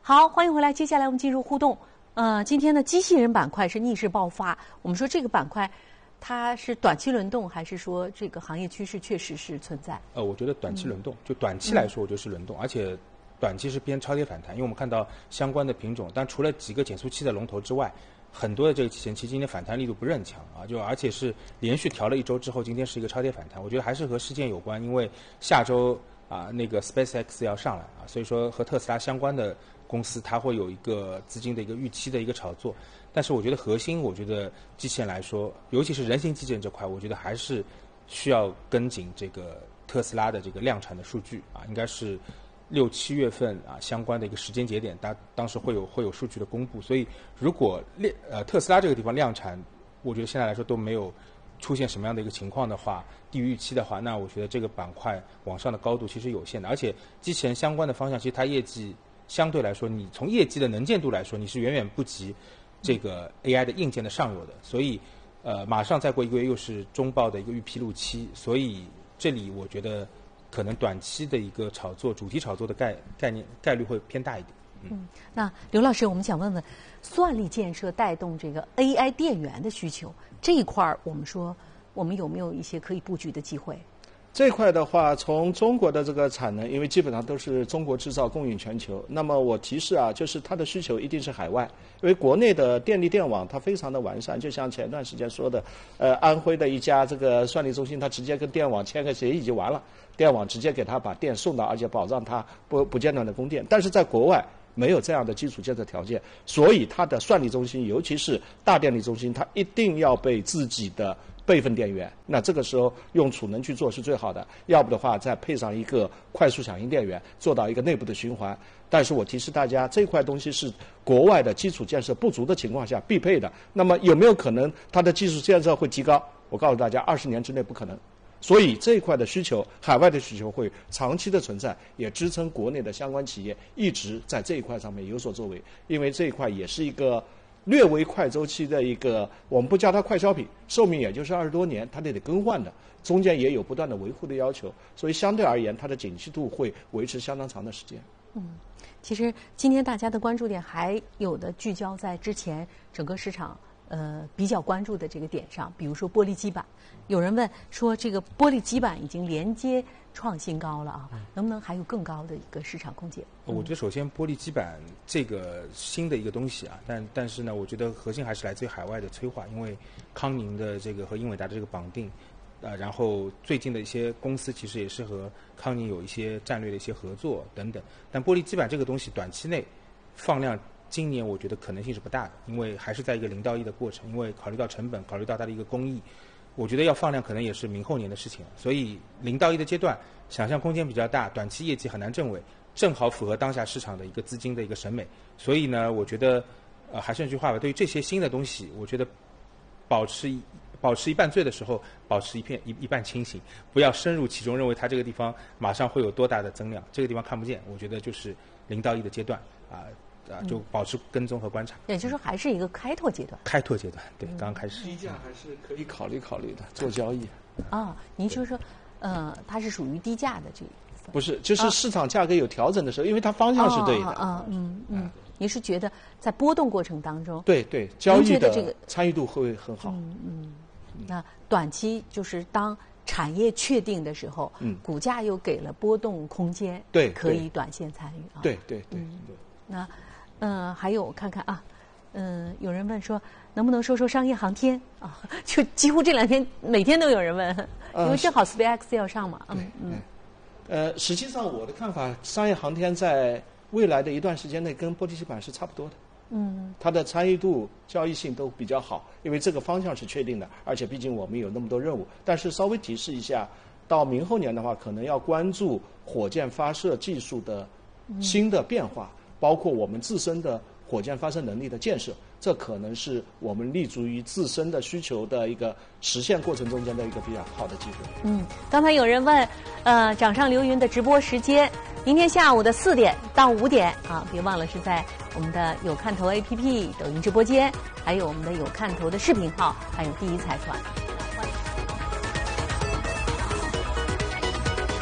好，欢迎回来。接下来我们进入互动。今天的机器人板块是逆势爆发。我们说这个板块，它是短期轮动，还是说这个行业趋势确实是存在？ 我觉得短期轮动，就短期来说，我觉得是轮动，而且短期是偏超跌反弹，因为我们看到相关的品种，但除了几个减速器的龙头之外，很多的这个期今天反弹力度不是很强啊，而且是连续调了一周之后，今天是一个超跌反弹。我觉得还是和事件有关，因为下周那个 SpaceX 要上来啊，所以说和特斯拉相关的公司它会有一个资金的一个预期的一个炒作。但是我觉得核心，我觉得机器人来说，尤其是人形机器人这块，我觉得还是需要跟紧这个特斯拉的这个量产的数据啊，应该是6、7月份啊相关的一个时间节点，当时会有数据的公布。所以如果特斯拉这个地方量产，我觉得现在来说都没有出现什么样的一个情况的话，低于预期的话，那我觉得这个板块往上的高度其实有限的。而且机器人相关的方向，其实它业绩相对来说，你从业绩的能见度来说，你是远远不及这个 AI 的硬件的上游的。所以马上再过1个月又是中报的一个预披露期，所以这里我觉得可能短期的一个炒作，主题炒作的概率会偏大一点。 那刘老师，我们想问问，算力建设带动这个 AI 电源的需求这一块，我们说我们有没有一些可以布局的机会？ 这一块的话，从中国的这个产能，因为基本上都是中国制造供应全球，那么我提示啊，就是它的需求一定是海外，因为国内的电力电网它非常的完善，就像前段时间说的，安徽的一家这个算力中心，它直接跟电网签个协议就完了，电网直接给它把电送到，而且保障它不间断的供电。但是在国外没有这样的基础建设条件，所以它的算力中心，尤其是大电力中心，它一定要备自己的备份电源，那这个时候用储能去做是最好的，要不的话再配上一个快速响应电源，做到一个内部的循环。但是我提示大家，这块东西是国外的基础建设不足的情况下必配的。那么有没有可能它的基础建设会提高？我告诉大家，20年之内不可能。所以这一块的需求，海外的需求会长期的存在，也支撑国内的相关企业一直在这一块上面有所作为，因为这一块也是一个略微快周期的一个，我们不叫它快消品，寿命也就是20多年，它得更换的，中间也有不断的维护的要求，所以相对而言，它的景气度会维持相当长的时间。 其实今天大家的关注点还有的聚焦在之前整个市场比较关注的这个点上，比如说玻璃基板。有人问说，这个玻璃基板已经连接创新高了啊，能不能还有更高的一个市场空间？ 我觉得首先玻璃基板这个新的一个东西啊，但是呢，我觉得核心还是来自于海外的催化，因为康宁的这个和英伟达的这个绑定，然后最近的一些公司其实也是和康宁有一些战略的一些合作等等。但玻璃基板这个东西短期内放量，今年我觉得可能性是不大的，因为还是在一个0到1的过程，因为考虑到成本，考虑到它的一个工艺，我觉得要放量可能也是明后年的事情了。所以0到1的阶段，想象空间比较大，短期业绩很难正稳，正好符合当下市场的一个资金的一个审美。所以呢，我觉得还是那句话吧，对于这些新的东西，我觉得保持一半醉的时候，保持一半清醒，不要深入其中，认为它这个地方马上会有多大的增量，这个地方看不见。我觉得就是0到1的阶段就保持跟踪和观察。 也就是说，还是一个开拓阶段。 开拓阶段，对，刚刚开始。 低价还是可以考虑的，做交易。 您就说，它是属于低价的这一部分。 不是，就是市场价格有调整的时候，因为它方向是对的。 您是觉得在波动过程当中， 对，交易的这个参与度会很好。 那短期就是当产业确定的时候，股价又给了波动空间， 对， 可以短线参与啊。 对。 那还有我看看啊，有人问说能不能说说商业航天啊？就几乎这2天每天都有人问，因为正好 SpaceX 要上嘛。 实际上我的看法，商业航天在未来的一段时间内跟玻璃基板是差不多的。它的参与度、交易性都比较好，因为这个方向是确定的，而且毕竟我们有那么多任务。但是稍微提示一下，到明后年的话，可能要关注火箭发射技术的新的变化，包括我们自身的火箭发射能力的建设，这可能是我们立足于自身的需求的一个实现过程中间的一个比较好的机会。 刚才有人问，掌上流云的直播时间，明天下午的4点到5点啊，别忘了是在我们的有看头 APP、抖音直播间，还有我们的有看头的视频号，还有第一财团。 AI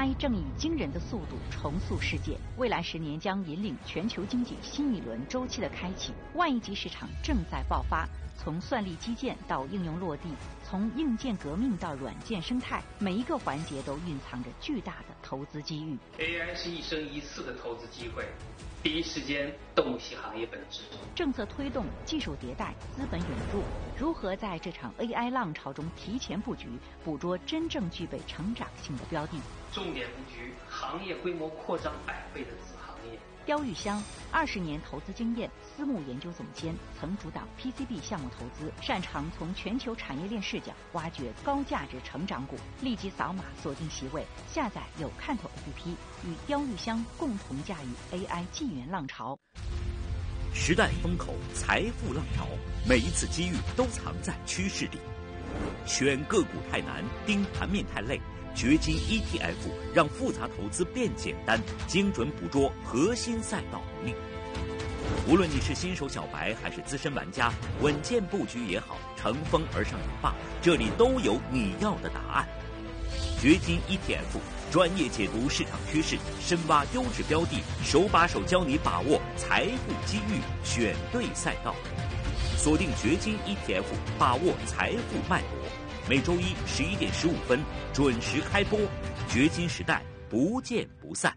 AI 正以惊人的速度重塑世界，未来10年将引领全球经济新一轮周期的开启。万亿级市场正在爆发，从算力基建到应用落地，从硬件革命到软件生态，每一个环节都蕴藏着巨大的投资机遇。 AI 是一生一次的投资机会，第一时间洞悉行业本质。 政策推动、技术迭代、资本涌入，如何在这场 AI 浪潮中提前布局，捕捉真正具备成长性的标的？ 重点布局行业规模扩张100倍的子行业。 刁玉香，20年投资经验，私募研究总监，曾主导 PCB 项目投资，擅长从全球产业链视角挖掘高价值成长股。立即扫码锁定席位，下载有看头 APP， 与刁玉香共同驾驭 AI 纪元浪潮。 时代风口，财富浪潮，每一次机遇都藏在趋势里。选个股太难，盯盘面太累。掘金 ETF 让复杂投资变简单，精准捕捉核心赛道红利。无论你是新手小白还是资深玩家，稳健布局也好，乘风而上也罢，这里都有你要的答案。掘金 ETF 专业解读市场趋势，深挖优质标的，手把手教你把握财富机遇，选对赛道。锁定掘金 ETF， 把握财富脉搏。每周一11点15分准时开播，掘金时代不见不散。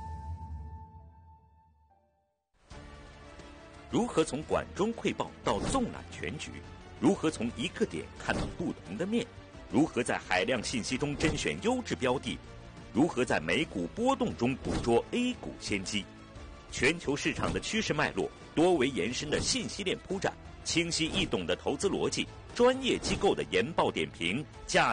如何从管中窥豹到纵览全局？如何从一个点看到不同的面？如何在海量信息中甄选优质标的？如何在美股波动中捕捉 A 股先机？全球市场的趋势脉络，多维延伸的信息链铺展，清晰易懂的投资逻辑，专业机构的研报点评，价